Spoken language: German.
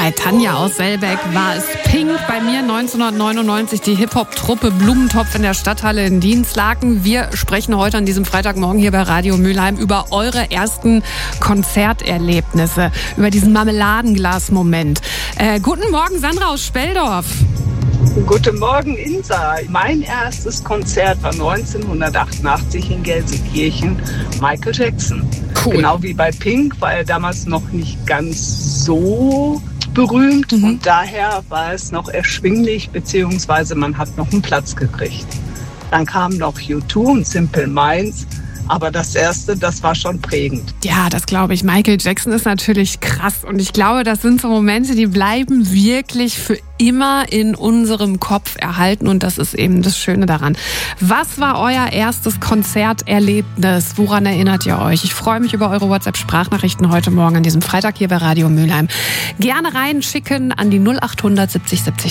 Bei Tanja aus Selbeck war es Pink, bei mir 1999 die Hip-Hop-Truppe Blumentopf in der Stadthalle in Dinslaken. Wir sprechen heute an diesem Freitagmorgen hier bei Radio Mülheim über eure ersten Konzerterlebnisse, über diesen Marmeladenglas-Moment. Guten Morgen, Sandra aus Speldorf. Guten Morgen, Insa. Mein erstes Konzert war 1988 in Gelsenkirchen, Michael Jackson. Cool. Genau wie bei Pink, war er damals noch nicht ganz so berühmt und daher war es noch erschwinglich, beziehungsweise man hat noch einen Platz gekriegt. Dann kamen noch U2 und Simple Minds. Aber das erste, das war schon prägend. Ja, das glaube ich. Michael Jackson ist natürlich krass. Und ich glaube, das sind so Momente, die bleiben wirklich für immer in unserem Kopf erhalten. Und das ist eben das Schöne daran. Was war euer erstes Konzerterlebnis? Woran erinnert ihr euch? Ich freue mich über eure WhatsApp-Sprachnachrichten heute Morgen an diesem Freitag hier bei Radio Mülheim. Gerne reinschicken an die 0800 70 70